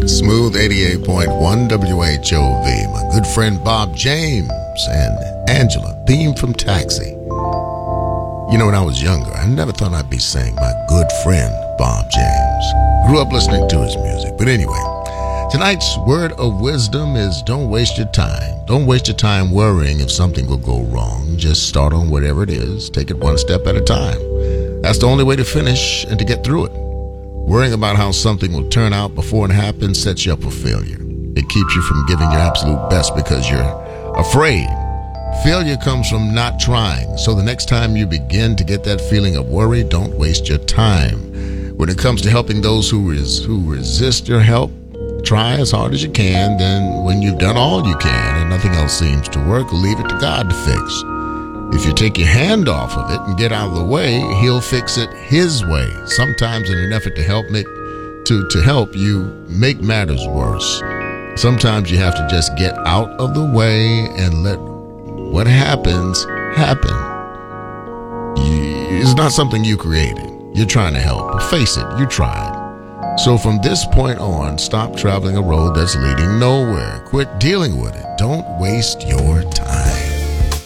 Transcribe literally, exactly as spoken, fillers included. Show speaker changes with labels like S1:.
S1: is Smooth eighty-eight point one W H O V. My good friend Bob James and Angela, theme from Taxi. You know, when I was younger, I never thought I'd be saying my good friend Bob James. Grew up listening to his music. But anyway, tonight's word of wisdom is don't waste your time. Don't waste your time worrying if something will go wrong. Just start on whatever it is. Take it one step at a time. That's the only way to finish and to get through it. Worrying about how something will turn out before it happens sets you up for failure. It keeps you from giving your absolute best because you're afraid. Failure comes from not trying. So the next time you begin to get that feeling of worry, don't waste your time. When it comes to helping those who res- who resist your help, try as hard as you can. Then when you've done all you can and nothing else seems to work, leave it to God to fix. If you take your hand off of it and get out of the way, he'll fix it his way. Sometimes in an effort to help make to, to help you make matters worse. Sometimes you have to just get out of the way and let what happens happen. You, it's not something you created. You're trying to help. Face it, you tried. So from this point on, stop traveling a road that's leading nowhere. Quit dealing with it. Don't waste your time.